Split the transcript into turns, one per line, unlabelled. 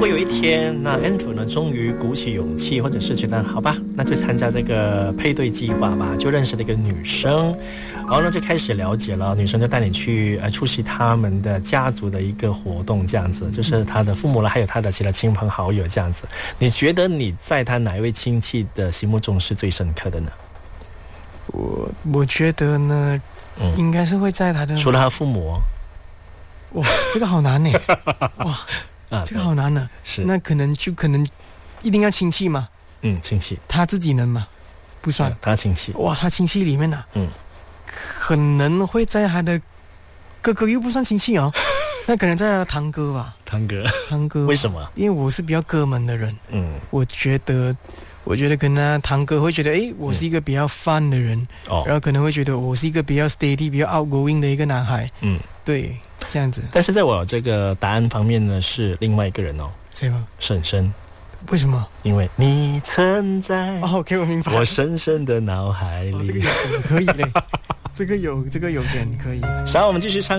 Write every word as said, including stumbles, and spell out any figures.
果有一天那 Andrew 呢终于鼓起勇气，或者是觉得好吧，那就参加这个配对计划吧，就认识了一个女生，然后呢就开始了解了，女生就带你去呃出席他们的家族的一个活动，这样子，就是他的父母了，还有他的其他亲朋好友这样子。你觉得你在他哪一位亲戚的心目中是最深刻的呢？
我我觉得呢，嗯、应该是会在他的
除了他父母、哦。
哇，这个好难呢！哇，啊，这个好难呢。
是，
那可能就可能一定要亲戚嘛。
嗯，亲戚。
他自己能吗？不算。嗯、
他亲戚。
哇，他亲戚里面呢、啊，嗯，可能会在他的哥哥又不算亲戚哦，那可能在他的堂哥吧。
堂哥，
堂哥。
为什么？
因为我是比较哥们的人。嗯，我觉得。我觉得可能堂哥会觉得，诶，我是一个比较 fun 的人，嗯、然后可能会觉得我是一个比较 steady、比较 outgoing 的一个男孩。嗯，对，这样子。
但是在我这个答案方面呢，是另外一个人哦。
谁吗？
婶婶。
为什么？
因为你存在。
哦 ，OK， 我明白。
我深深的脑海里。
哦、这个有可以嘞，这个有这个有点可以。
稍后我们继续唱。